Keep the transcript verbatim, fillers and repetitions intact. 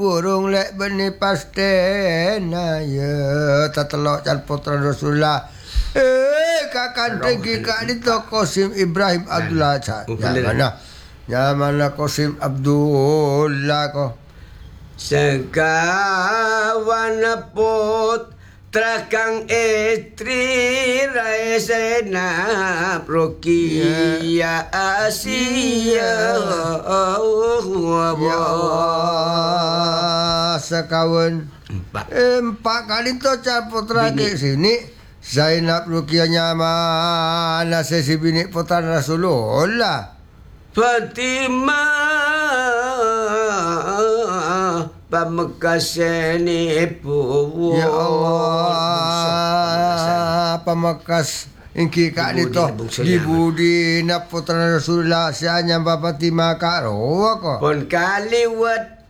burung lek beni pastena ya tatelok cal putra Rasulullah eh kakak tinggi kak di Qasim Ibrahim Abdullah cha ya mana ya mana Qasim Abdullah ko sekawan pot Trakang istri Raisena Prokia Asia Ya Allah sekawan empat, empat kali tu cal putra ke sini Zainab Rukia Nyaman sesi bini putra Rasulullah Fatimah Pamekas ni ibu Ya Allah Pamekas ingki kak ni toh Dibudi nak putra Rasulullah Sianya Bapak Timah kak roh ko Pon kaliwat